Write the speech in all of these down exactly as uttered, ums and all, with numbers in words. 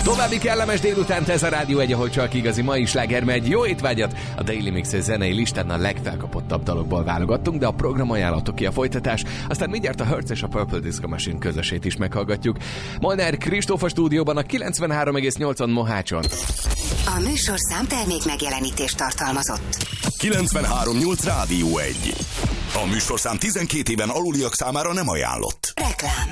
További kellemes délutánt ez a Rádió egy, ahol csak igazi mai sláger megy. Jó étvágyat! A Daily Mix zenei listán a legfelkapottabb dalokból válogattunk, de a program ajánlatok ki a folytatás. Aztán mindjárt a Hertz és a Purple Disco Machine közösét is meghallgatjuk. Molnár Kristóf a stúdióban a kilencvenhárom egész nyolcon Mohácson. A műsorszám termék megjelenítést tartalmazott. kilencvenhárom nyolc Rádió egy. A műsorszám tizenkét éven aluliak számára nem ajánlott. Reklám.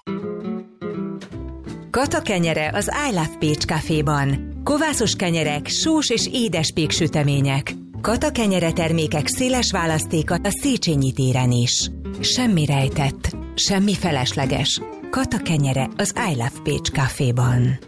Kata kenyere az I Love Pécs Caféban. Kovászos kenyerek, sós és édes péksütemények. Kata kenyere termékek széles választéka a Széchenyi téren is. Semmi rejtett, semmi felesleges. Kata kenyere az I Love Pécs Caféban.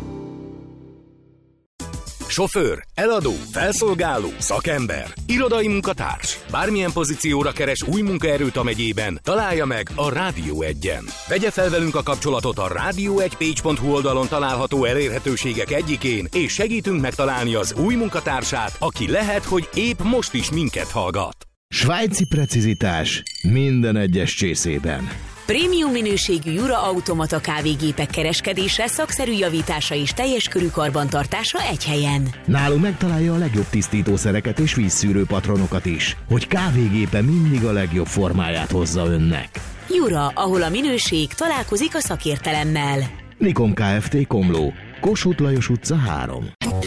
Sofőr, eladó, felszolgáló, szakember, irodai munkatárs. Bármilyen pozícióra keres új munkaerőt a megyében, találja meg a Rádió egyen. Vegye fel velünk a kapcsolatot a rádió egy pécs pont hu oldalon található elérhetőségek egyikén, és segítünk megtalálni az új munkatársát, aki lehet, hogy épp most is minket hallgat. Svájci precizitás minden egyes csészében. Prémium minőségű Jura automata kávégépek kereskedése, szakszerű javítása és teljes körű karbantartása egy helyen. Nálunk megtalálja a legjobb tisztítószereket és vízszűrő patronokat is, hogy kávégépe mindig a legjobb formáját hozza önnek. Jura, ahol a minőség találkozik a szakértelemmel. Nikom Kft. Komló, Kossuth Lajos utca három.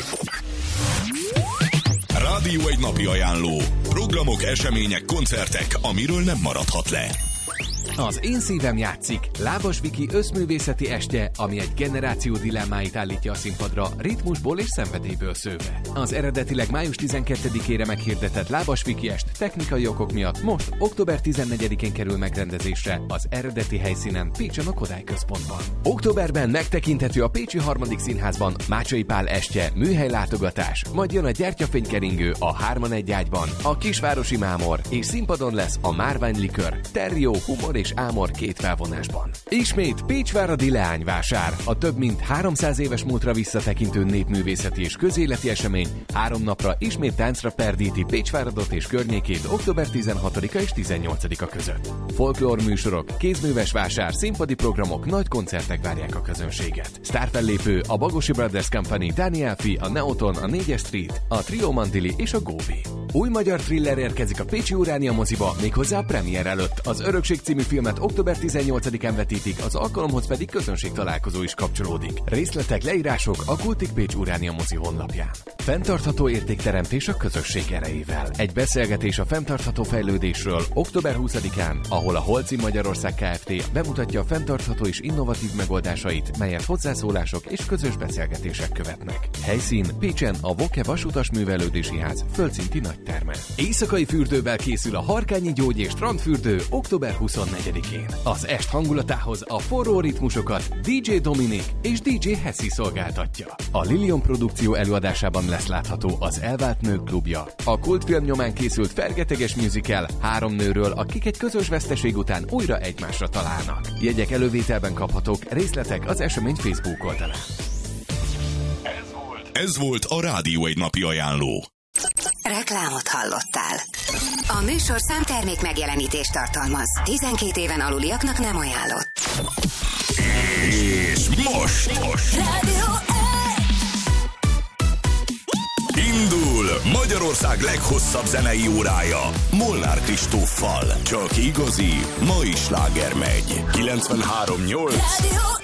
Rádió egy napi ajánló. Programok, események, koncertek, amiről nem maradhat le. Az Én szívem játszik, Lábas Viki összművészeti estje, ami egy generáció dilemmáit állítja a színpadra, ritmusból és szenvedélyből szőve. Az eredetileg május tizenkettedikére meghirdetett Lábas Viki est technikai okok miatt most október tizennegyedikén kerül megrendezésre az eredeti helyszínen, Pécsen a Kodály Központban. Októberben megtekinthető a Pécsi Harmadik Színházban Mácsai Pál estje, műhelylátogatás, majd jön a Gyertyafénykeringő a Hárman egy ágyban, a Kisvárosi Mámor, és színpadon lesz a Márványlikör, Terrió, humor és ámor két felvonásban. Ismét Pécsváradi leányvásár, a több mint háromszáz éves múltra visszatekintő népművészeti és közéleti esemény három napra ismét táncra perdíti Pécsváradot és környékét október tizenhatodika és tizennyolcadika között. Folklór műsorok, kézműves vásár, színpadi programok, nagy koncertek várják a közönséget. Sztárfellépő a Bagosi Brothers Company, Daniel Fi, a Neoton, a négyes Street, a Trio Mantili és a Góbi. Új magyar thriller érkezik a Pécsi Uránia moziba, méghozzá a premier előtt. Az Örökség című filmet október tizennyolcadikán vetítik, az alkalomhoz pedig közönség találkozó is kapcsolódik. Részletek, leírások a Kultik Pécs Uránia mozi honlapján. Fenntartható értékteremtés a közösség erejével. Egy beszélgetés a fenntartható fejlődésről október huszadikán, ahol a Holcim Magyarország Kft. Bemutatja a fenntartható és innovatív megoldásait, melyet hozzászólások és közös beszélgetések követnek. Helyszín Pécsen a Voke Vasutas Művelődési Ház földszinti nagyterme. Éjszakai fürdővel készül a Harkányi Gyógy és Strandfürdő október huszonnegyedikén. Az est hangulatához a forró ritmusokat dé dzsé Dominik és dé dzsé Hessi szolgáltatja. A Lilion produkció előadásában lesz látható az Elvált Nők klubja. A kultfilm nyomán készült fergeteges musical három nőről, akik egy közös veszteség után újra egymásra találnak. Jegyek elővételben kaphatók, részletek az esemény Facebook oldalán. Ez volt, Ez volt a Rádió egy napi ajánló. Reklámot hallottál. A műsorszám termék megjelenítést tartalmaz. tizenkét éven aluliaknak nem ajánlott. És most, most. Rádió Indul Magyarország leghosszabb zenei órája Molnár Kristóffal. Csak igazi mai sláger megy. kilencvenhárom nyolc